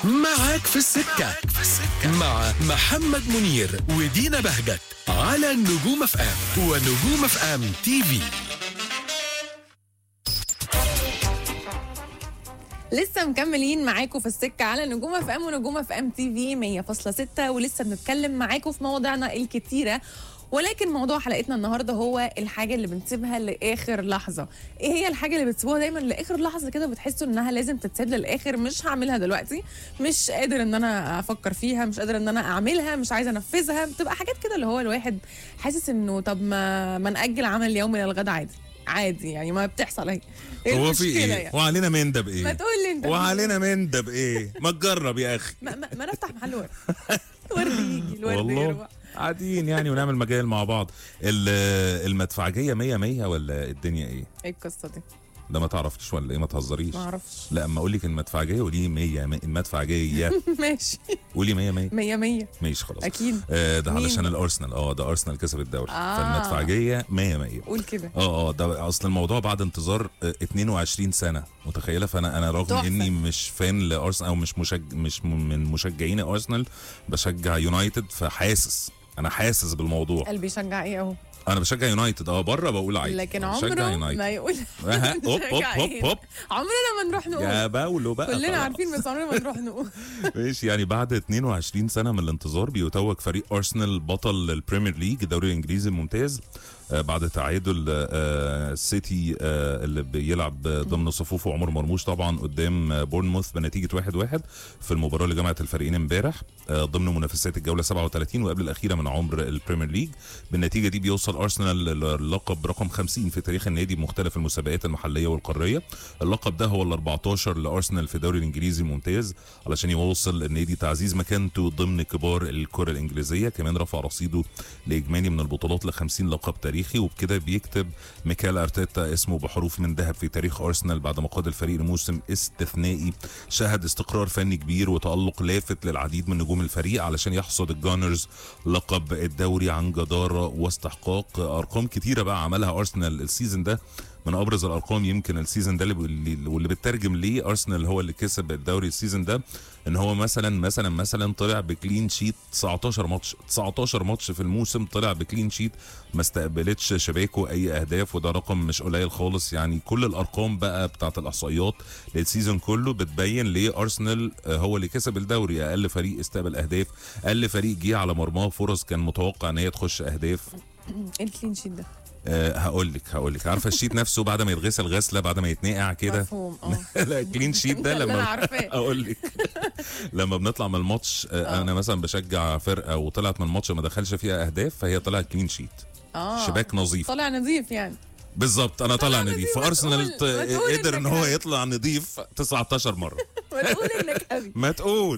معاك في السكة مع محمد منير ودينا بهجت على نجوم اف ام ونجوم اف ام تي في. لسه مكملين معاكم في السكة على نجوم اف ام ونجوم اف ام تي في 100.6، ولسه بنتكلم معاكم في مواضيعنا الكتيرة. ولكن موضوع حلقتنا النهارده هو الحاجه اللي بنسيبها لاخر لحظه. ايه هي الحاجه اللي بتسيبوها دايما لاخر لحظه كده بتحسوا انها لازم تتساب للاخر؟ مش هعملها دلوقتي، مش قادر ان انا افكر فيها، مش قادر ان انا اعملها، مش عايزه انفذها. بتبقى حاجات كده اللي هو الواحد حاسس انه طب ما ناجل عمل اليوم الى الغد عادي يعني، ما بتحصل اهي. هو في ايه يعني؟ وعلينا من ده بايه؟ ما تقول لي انت وعلينا من ده بايه؟ ما تجرب يا اخي. ما نفتح محل ورد. ورد يجي الورد والله يروح. قاعدين يعني ونعمل مجال مع بعض. المدفعجيه 100 ولا الدنيا ايه؟ ايه القصه دي؟ ده ما تعرفش ولا ايه؟ ما تهزريش. ما اعرفش. لا اما اقول لك المدفعجيه قولي 100 المدفعجيه. ماشي. قولي 100 100 ماشي خلاص. اكيد. ده علشان الارسنال. ده ارسنال كسب الدوري. فالمدفعجيه 100. قول كده. ده اصل الموضوع بعد انتظار 22 سنه، متخيله؟ فانا رغم تحفة. اني مش فان لارسنال او مش من مشجعين ارسنال، بشجع يونايتد، انا حاسس بالموضوع. قلبي يشجع ايه اهو. انا بشجع يونايتد بره بقول عادي، لكن بشجع عمره يونايتد. ما يقول هوب هوب عمرنا ما نروح نقول يا باولو بقى كلنا خلاص. عارفين، بس عمرنا ما نروح نقول. ماشي يعني بعد 22 سنه من الانتظار بيتوج فريق ارسنال بطل البريمير ليج الدوري الانجليزي الممتاز بعد تعادل السيتي اللي بيلعب ضمن صفوفه عمر مرموش طبعا قدام بورنموث بنتيجه 1-1 في المباراه اللي جمعت الفريقين امبارح ضمن منافسات الجوله 37 وقبل الاخيره من عمر البريمير ليج. بالنتيجه دي بيوصل ارسنال للقب رقم 50 في تاريخ النادي بمختلف المسابقات المحليه والقاريه. اللقب ده هو ال 14 لارسنال في الدوري الانجليزي الممتاز علشان يوصل النادي تعزيز مكانته ضمن كبار الكره الانجليزيه. كمان رفع رصيده لاجمالي من البطولات ل 50 لقب تاريخي، وبكده بيكتب ميكال ارتيتا اسمه بحروف من ذهب في تاريخ ارسنال بعد ما قاد الفريق لموسم استثنائي شهد استقرار فني كبير وتألق لافت للعديد من نجوم الفريق علشان يحصد الجانرز لقب الدوري عن جدارة واستحقاق. ارقام كتيرة بقى عملها ارسنال السيزون ده، من ابرز الارقام يمكن السيزون ده واللي بترجم ليه ارسنال هو اللي كسب الدوري السيزون ده، ان هو مثلا طلع بكلين شيت 19 ماتش في الموسم، طلع بكلين شيت ما استقبلتش شباكه اي اهداف، وده رقم مش قليل خالص. يعني كل الارقام بقى بتاعت الاحصائيات للسيزون كله بتبين ليه ارسنال هو اللي كسب الدوري. اقل فريق استقبل اهداف، اقل فريق جه على مرماه فرص كان متوقع ان هي تخش اهداف. ايه الكلين شيت ده؟ هقول لك عارفه الشيت نفسه بعد ما يتغسل غسله بعد ما يتنقع كده. مفهوم. لا الكلين شيت ده لما اقول لك لما بنطلع من الماتش انا مثلا بشجع فرقه وطلعت من الماتش ما دخلش فيها اهداف فهي طلعت كلين شيت. شباك نظيف، طلع نظيف يعني. بالظبط انا طالع نظيف. فارسنال قدر ان هو يطلع نظيف 19 مره. ما تقول انك ابي ما تقول.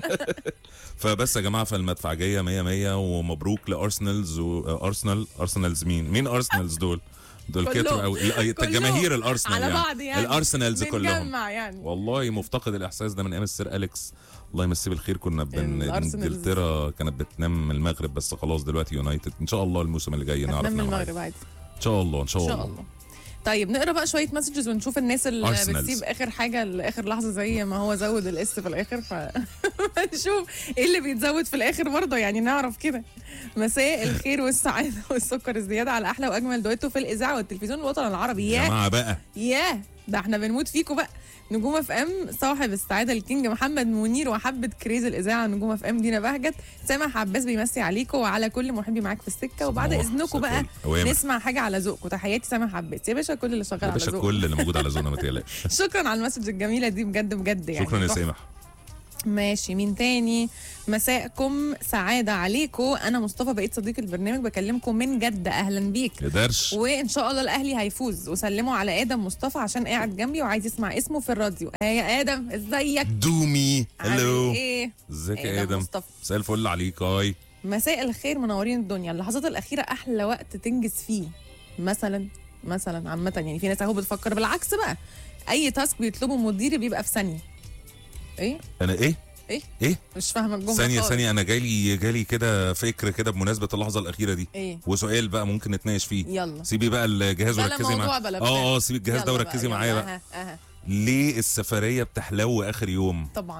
فبس يا جماعه فالمدفعجيه 100 ومبروك لارسنالز ارسنالز مين ارسنالز دول كتروا قوي جماهير الارسنال على يعني. بعض يعني الارسنالز كلهم يعني. والله مفتقد الاحساس ده من ايام السير اليكس، الله يمسيه بالخير. كنا انجلترا كانت بتنام من المغرب، بس خلاص دلوقتي يونايتد ان شاء الله الموسم اللي جاي نعرف ننام المغرب عادي ان شاء الله. طيب نقرا بقى شويه مسجز ونشوف الناس اللي أرسنالز. بتسيب اخر حاجه لاخر لحظه زي ما هو زود الاس في الاخر، فنشوف ايه اللي بيتزود في الاخر برضه يعني نعرف كده. مساء الخير والسعاده والسكر الزياده على احلى واجمل دويتو في الاذاعه والتلفزيون الوطني العربي. يا جماعه بقى ده احنا بنموت فيكم بقى. نجوم اف ام صاحب السعاده الكينج محمد منير وحبه كريز الاذاعه نجوم اف ام دينا بهجت. سامح عباس بيمسي عليكم وعلى كل محبي معاك في السكه، وبعد اذنكم بقى نسمع حاجه على ذوقكم. تحياتي سامح عباس يا باشا، كل اللي شغال على ذوقك، كل اللي موجود على ذوقنا ما تقلقش. شكرا على المسج الجميله دي بجد يعني. شكرا يا سامح. ماشي، مين تاني؟ مساءكم سعاده عليكم، انا مصطفى بقيت صديق البرنامج بكلمكم من جده، اهلا بيك. درش. وان شاء الله الاهلي هيفوز، وسلموا على ادم مصطفى عشان قاعد جنبي وعايز يسمع اسمه في الراديو. يا ادم ازيك؟ دومي هلو ايه ازيك يا ادم؟ مساء الفل عليك. مساء الخير، منورين الدنيا. اللحظات الاخيره احلى وقت تنجز فيه مثلا عامه يعني. في ناس اهو بتفكر بالعكس بقى، اي تاسك بيطلبه مديري بيبقى في ثانيه. ايه انا ايه مش فاهمه الجمله ثانيه انا جالي كده فكره كده بمناسبه اللحظه الاخيره دي. ايه؟ وسؤال بقى ممكن نتناقش فيه. يلا سيبي بقى الجهاز وركزي معايا. سيبي الجهاز ده وركزي معايا بقى. ليه السفريه بتحلو اخر يوم؟ طبعا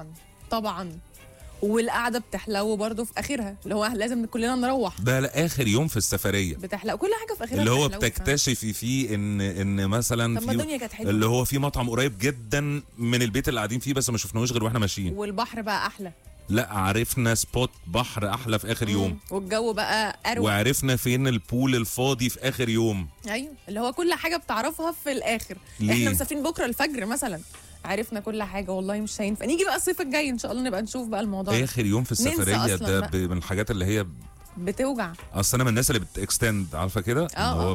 طبعا. والقعده بتحلو برضه في اخرها، اللي هو لازم كلنا نروح. ده لاخر يوم في السفريه بتحلو كل حاجه في اخرها، اللي هو بتحلو. بتكتشفي فيه ان مثلا طب ما في الدنيا كانت حلوه، اللي هو في مطعم قريب جدا من البيت اللي قاعدين فيه بس ما شفناهوش غير واحنا ماشيين. والبحر بقى احلى. لا عرفنا سبوت بحر احلى في اخر يوم. والجو بقى اروق. وعرفنا فين البول الفاضي في اخر يوم. ايوه، اللي هو كل حاجه بتعرفها في الاخر. ليه؟ احنا مسافرين بكره الفجر مثلا، عرفنا كل حاجه، والله مش هينفع نيجي بقى الصيف الجاي ان شاء الله نبقى نشوف بقى الموضوع ده. اخر يوم في ننسى السفريه أصلاً ده بقى. من الحاجات اللي هي بتوجع. اصل انا من الناس اللي بتكستند، عارفه كده، هو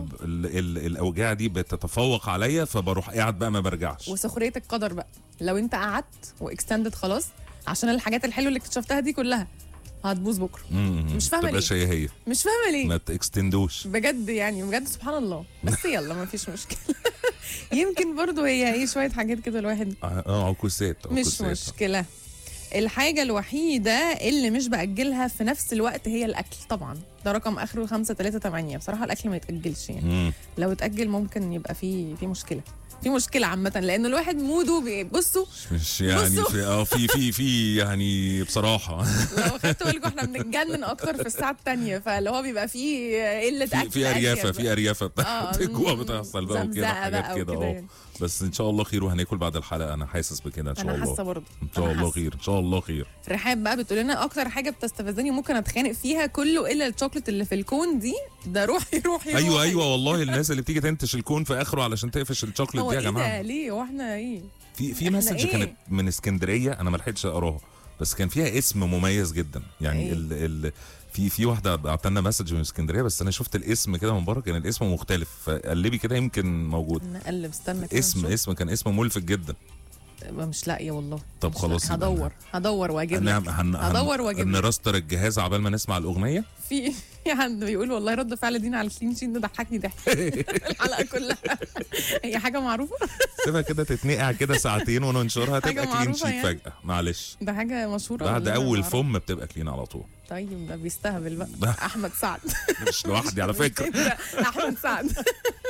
الاوجاع دي بتتفوق عليا فبروح قاعد بقى ما برجعش. وسخريه القدر بقى، لو انت قعدت واكستندد خلاص عشان الحاجات الحلوه اللي اكتشفتها دي كلها هتبوظ بكره. مش فاهمه ليه، تبقاش هي مش فاهمه ليه ما تكستندوش بجد، يعني بجد سبحان الله. بس يلا ما فيش مشكله. يمكن برضو هي ايه شويه حاجات كده الواحد عكوسات مش مشكله. الحاجة الوحيدة اللي مش بأجلها في نفس الوقت هي الأكل طبعا، ده رقم آخره 538. بصراحة الأكل ما يتأجلش يعني. لو اتأجل ممكن يبقى في مشكلة، في مشكلة عامة، لأن الواحد موده بصوا مش يعني بصوا. في يعني بصراحة لو خدتوا بالكم احنا بنتجنن أكتر في الساعة التانية، فاللي هو بيبقى فيه قلة أكل. في أريافة جوه بتحصل بقى وكده حاجات كده يعني. بس ان شاء الله خير، وهناكل بعد الحلقه، انا حاسس بكده ان شاء الله. انا حاسه برضه ان شاء الله خير، ان شاء الله خير. رحاب بقى بتقول لنا اكتر حاجه بتستفزني ممكن اتخانق فيها كله الا الشوكليت اللي في الكون دي، ده روحي ايوه والله الناس اللي بتيجي تنتش الكون في اخره علشان تقفش الشوكليت دي يا جماعه. هو ليه واحنا ايه؟ في مسج كانت من اسكندريه انا ما لحقتش اقراها، بس كان فيها اسم مميز جدا يعني. في واحده بعت لنا مسج من اسكندريه، بس انا شفت الاسم كده من بره كان الاسم مختلف، فقلبي كده يمكن موجود. نقلب استنى كده اسم كان اسم ملفت جدا. مش لاقيه والله. طب خلاص هدور واجيب لك. هدور واجيب لك. نراستر الجهاز عبال ما نسمع الاغنيه. في حد بيقول والله رد فعل دينا على الكلين شين ده ضحكني ضحك الحلقه كلها. هي حاجه معروفه. سيبها كده تتنقع كده ساعتين وننشرها تبقى كلين شيت يعني. فجاه معلش ده حاجه مشهوره بعد اول فم بتبقى كلين على طول. طيب ده بيستهبل بقى. احمد سعد مش لوحدي على فكره. احمد سعد